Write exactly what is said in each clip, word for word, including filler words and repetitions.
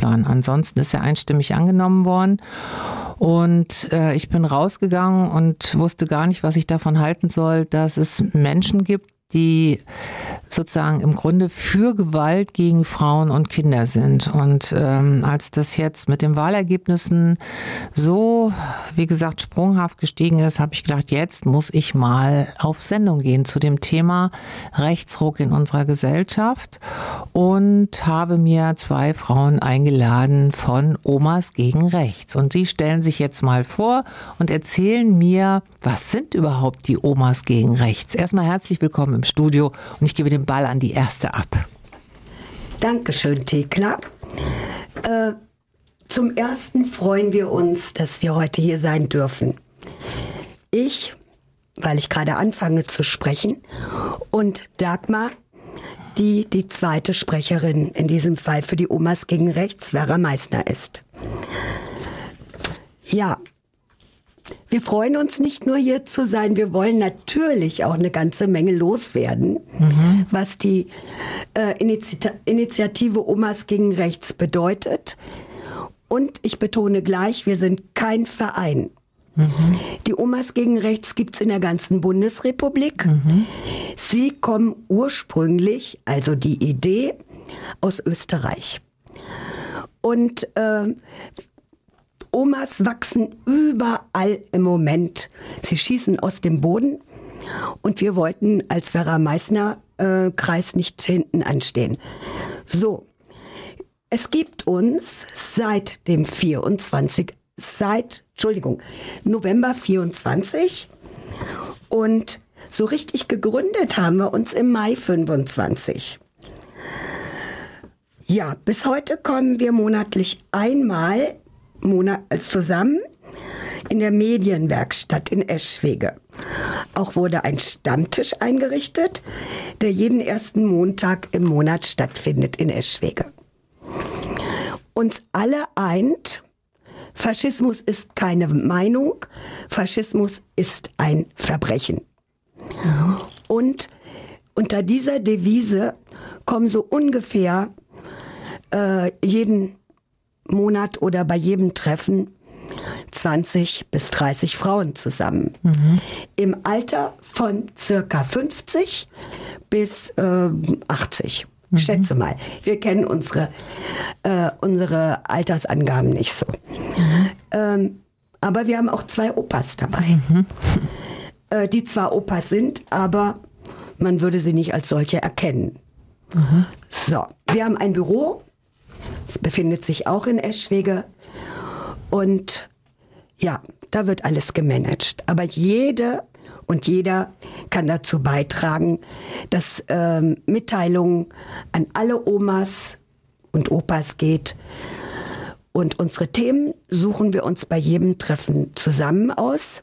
Masterplan. Ansonsten ist er einstimmig angenommen worden. Und äh, ich bin rausgegangen und wusste gar nicht, was ich davon halten soll, dass es Menschen gibt, die sozusagen im Grunde für Gewalt gegen Frauen und Kinder sind. Und ähm, als das jetzt mit den Wahlergebnissen so, wie gesagt, sprunghaft gestiegen ist, habe ich gedacht, jetzt muss ich mal auf Sendung gehen zu dem Thema Rechtsruck in unserer Gesellschaft und habe mir zwei Frauen eingeladen von Omas gegen Rechts. Und sie stellen sich jetzt mal vor und erzählen mir, was sind überhaupt die Omas gegen Rechts? Erstmal herzlich willkommen im Studio und ich gebe den Ball an die erste ab. Dankeschön, Thekla. Äh, zum Ersten freuen wir uns, dass wir heute hier sein dürfen. Ich, weil ich gerade anfange zu sprechen, und Dagmar, die die zweite Sprecherin in diesem Fall für die Omas gegen Rechts, Vera Meißner, ist. Ja, wir freuen uns nicht nur hier zu sein, wir wollen natürlich auch eine ganze Menge loswerden, mhm. was die äh, Initi- Initiative Omas gegen Rechts bedeutet. Und ich betone gleich, wir sind kein Verein. Mhm. Die Omas gegen Rechts gibt es in der ganzen Bundesrepublik. Mhm. Sie kommen ursprünglich, also die Idee, aus Österreich. Und äh, Omas wachsen überall im Moment. Sie schießen aus dem Boden. Und wir wollten als Vera Meißner äh, Kreis nicht hinten anstehen. So, es gibt uns seit dem vierundzwanzig, seit, Entschuldigung, November vierundzwanzig. Und so richtig gegründet haben wir uns im Mai fünfundzwanzig. Ja, bis heute kommen wir monatlich einmal Monat zusammen in der Medienwerkstatt in Eschwege. Auch wurde ein Stammtisch eingerichtet, der jeden ersten Montag im Monat stattfindet in Eschwege. Uns alle eint, Faschismus ist keine Meinung, Faschismus ist ein Verbrechen. Und unter dieser Devise kommen so ungefähr äh, jeden Monat oder bei jedem Treffen zwanzig bis dreißig Frauen zusammen. Mhm. Im Alter von circa fünfzig bis äh, achtzig. Mhm. Schätze mal. Wir kennen unsere, äh, unsere Altersangaben nicht so. Mhm. Ähm, aber wir haben auch zwei Opas dabei. Mhm. Äh, die zwar Opas sind, aber man würde sie nicht als solche erkennen. Mhm. So, wir haben ein Büro. Es befindet sich auch in Eschwege und ja, da wird alles gemanagt. Aber jede und jeder kann dazu beitragen, dass ähm, Mitteilungen an alle Omas und Opas geht. Und unsere Themen suchen wir uns bei jedem Treffen zusammen aus.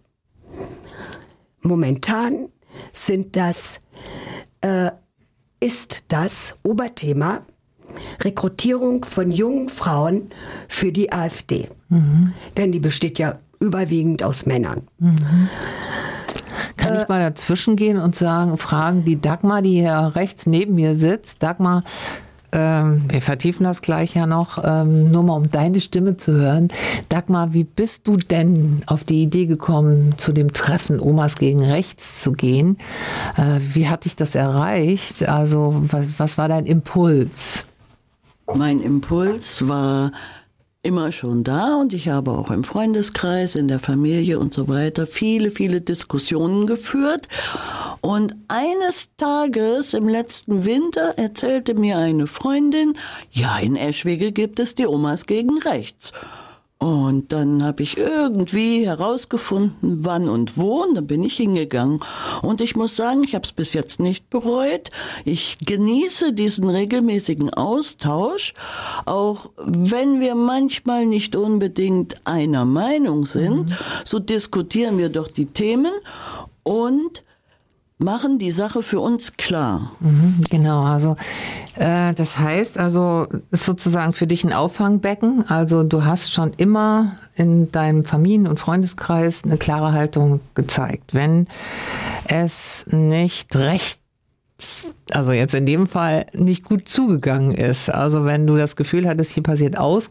Momentan sind das, äh, ist das Oberthema Rekrutierung von jungen Frauen für die AfD. Mhm. Denn die besteht ja überwiegend aus Männern. Mhm. Kann äh, ich mal dazwischen gehen und sagen, fragen die Dagmar, die hier rechts neben mir sitzt. Dagmar, ähm, wir vertiefen das gleich ja noch, ähm, nur mal um deine Stimme zu hören. Dagmar, wie bist du denn auf die Idee gekommen, zu dem Treffen Omas gegen Rechts zu gehen? Äh, wie hat dich das erreicht? Also was, was war dein Impuls? Mein Impuls war immer schon da und ich habe auch im Freundeskreis, in der Familie und so weiter viele, viele Diskussionen geführt. Und eines Tages im letzten Winter erzählte mir eine Freundin, ja, in Eschwege gibt es die Omas gegen Rechts. Und dann habe ich irgendwie herausgefunden, wann und wo, und dann bin ich hingegangen. Und ich muss sagen, ich habe es bis jetzt nicht bereut. Ich genieße diesen regelmäßigen Austausch, auch wenn wir manchmal nicht unbedingt einer Meinung sind, mhm. so diskutieren wir doch die Themen und machen die Sache für uns klar. Mhm, genau, also äh, das heißt, also ist sozusagen für dich ein Auffangbecken. Also du hast schon immer in deinem Familien- und Freundeskreis eine klare Haltung gezeigt. Wenn es nicht recht, also jetzt in dem Fall nicht gut zugegangen ist, also wenn du das Gefühl hattest, hier passiert Aus,